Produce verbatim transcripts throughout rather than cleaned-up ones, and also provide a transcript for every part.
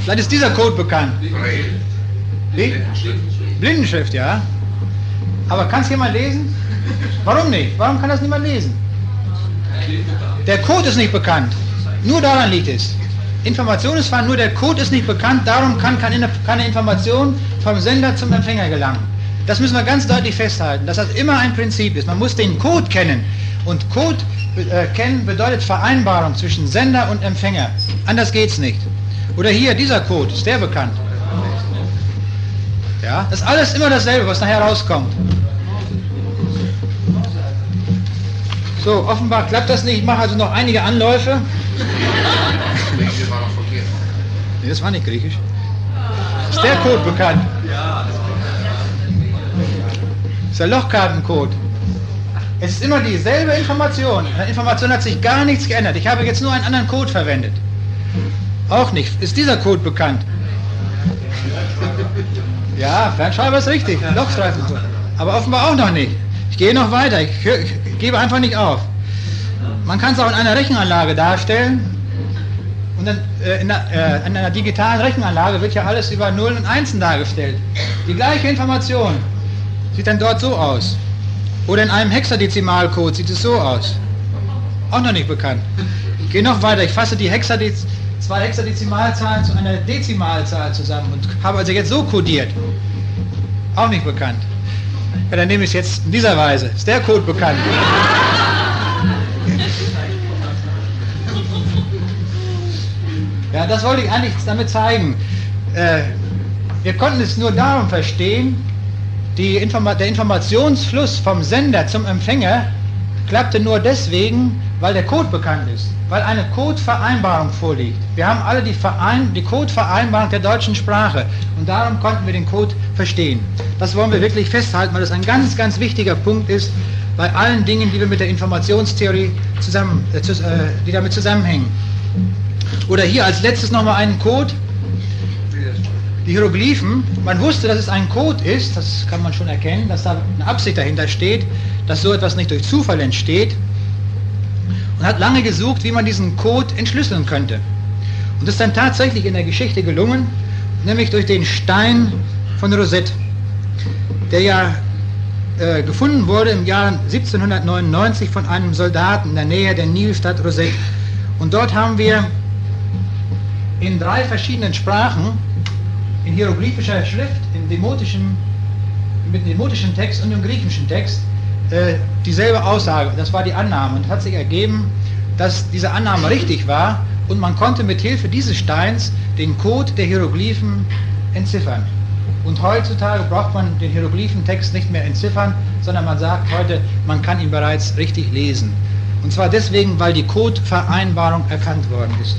Vielleicht ist dieser Code bekannt. Wie? Blindenschrift, ja. Aber kann es jemand lesen? Warum nicht? Warum kann das niemand lesen? Der Code ist nicht bekannt. Nur daran liegt es. Information ist zwar, nur der Code ist nicht bekannt, darum kann keine Information vom Sender zum Empfänger gelangen. Das müssen wir ganz deutlich festhalten, dass das immer ein Prinzip ist. Man muss den Code kennen. Und Code äh, kennen bedeutet Vereinbarung zwischen Sender und Empfänger. Anders geht's nicht. Oder hier, dieser Code, ist der bekannt? Ja, das ist alles immer dasselbe, was nachher rauskommt. So, offenbar klappt das nicht. Ich mache also noch einige Anläufe. Griechisch war noch verkehrt. Nee, das war nicht griechisch. Ist der Code bekannt? Ja, das war ist der Lochkartencode. Es ist immer dieselbe Information. An der Information hat sich gar nichts geändert. Ich habe jetzt nur einen anderen Code verwendet. Auch nicht. Ist dieser Code bekannt? Ja, Fernschreiber ist richtig. Lochstreifencode. Aber offenbar auch noch nicht. Ich gehe noch weiter. Ich, ich gebe einfach nicht auf. Man kann es auch in einer Rechenanlage darstellen. Und dann, äh, in, einer, äh, in einer digitalen Rechenanlage wird ja alles über Nullen und Einsen dargestellt. Die gleiche Information sieht dann dort so aus. Oder in einem Hexadezimalcode sieht es so aus. Auch noch nicht bekannt. Ich gehe noch weiter. Ich fasse die Hexadez zwei Hexadezimalzahlen zu einer Dezimalzahl zusammen und habe also jetzt so kodiert. Auch nicht bekannt. Ja, dann nehme ich es jetzt in dieser Weise. Ist der Code bekannt? Ja, das wollte ich eigentlich damit zeigen. Äh, wir konnten es nur darum verstehen, die Informa der Informationsfluss vom Sender zum Empfänger klappte nur deswegen, weil der Code bekannt ist, weil eine Codevereinbarung vorliegt. Wir haben alle die, Verein die Codevereinbarung der deutschen Sprache und darum konnten wir den Code verstehen. Das wollen wir wirklich festhalten, weil das ein ganz, ganz wichtiger Punkt ist bei allen Dingen, die wir mit der Informationstheorie zusammen, äh, die damit zusammenhängen. Oder hier als letztes nochmal einen Code. Die Hieroglyphen, man wusste, dass es ein Code ist, das kann man schon erkennen, dass da eine Absicht dahinter steht, dass so etwas nicht durch Zufall entsteht, und hat lange gesucht, wie man diesen Code entschlüsseln könnte. Und das ist dann tatsächlich in der Geschichte gelungen, nämlich durch den Stein von Rosette, der ja äh, gefunden wurde im Jahr siebzehnhundertneunundneunzig von einem Soldaten in der Nähe der Nilstadt Rosette. Und dort haben wir in drei verschiedenen Sprachen, in hieroglyphischer Schrift, im demotischen, mit dem demotischen Text und im griechischen Text, äh, dieselbe Aussage. Das war die Annahme. Und es hat sich ergeben, dass diese Annahme richtig war und man konnte mit Hilfe dieses Steins den Code der Hieroglyphen entziffern. Und heutzutage braucht man den Hieroglyphentext nicht mehr entziffern, sondern man sagt heute, man kann ihn bereits richtig lesen. Und zwar deswegen, weil die Codevereinbarung erkannt worden ist.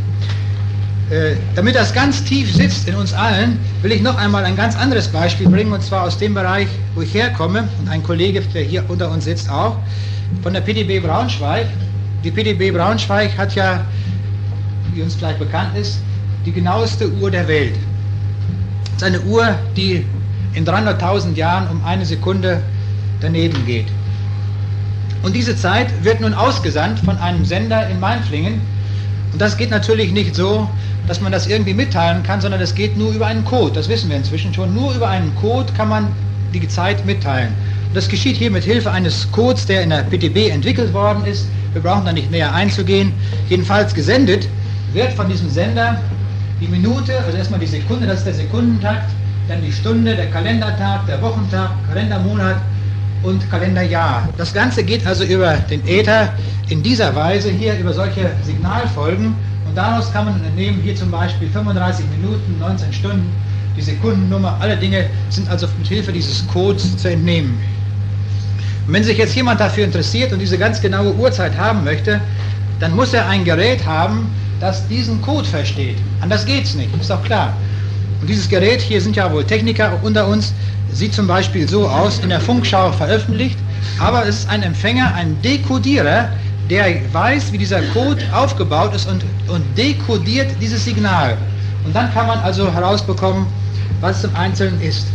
Äh, damit das ganz tief sitzt in uns allen, will ich noch einmal ein ganz anderes Beispiel bringen, und zwar aus dem Bereich, wo ich herkomme, und ein Kollege, der hier unter uns sitzt auch, von der P D B Braunschweig. Die P D B Braunschweig hat ja, wie uns vielleicht bekannt ist, die genaueste Uhr der Welt. Es ist eine Uhr, die in dreihunderttausend Jahren um eine Sekunde daneben geht. Und diese Zeit wird nun ausgesandt von einem Sender in Mainflingen. Und das geht natürlich nicht so, dass man das irgendwie mitteilen kann, sondern das geht nur über einen Code. Das wissen wir inzwischen schon. Nur über einen Code kann man die Zeit mitteilen. Und das geschieht hier mit Hilfe eines Codes, der in der P D B entwickelt worden ist. Wir brauchen da nicht näher einzugehen. Jedenfalls gesendet wird von diesem Sender die Minute, also erstmal die Sekunde, das ist der Sekundentakt, dann die Stunde, der Kalendertag, der Wochentag, Kalendermonat und Kalenderjahr. Das Ganze geht also über den Äther in dieser Weise, hier über solche Signalfolgen, und daraus kann man entnehmen, hier zum Beispiel fünfunddreißig Minuten, neunzehn Stunden, die Sekundennummer, alle Dinge sind also mit Hilfe dieses Codes zu entnehmen. Und wenn sich jetzt jemand dafür interessiert und diese ganz genaue Uhrzeit haben möchte, dann muss er ein Gerät haben, das diesen Code versteht. Anders geht's nicht, ist doch klar. Und dieses Gerät, hier sind ja wohl Techniker unter uns, sieht zum Beispiel so aus, in der Funkschau veröffentlicht, aber es ist ein Empfänger, ein Dekodierer, der weiß, wie dieser Code aufgebaut ist und, und dekodiert dieses Signal. Und dann kann man also herausbekommen, was es im Einzelnen ist.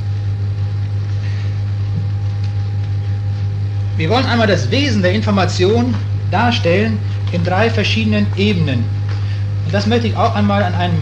Wir wollen einmal das Wesen der Information darstellen in drei verschiedenen Ebenen. Und das möchte ich auch einmal an einem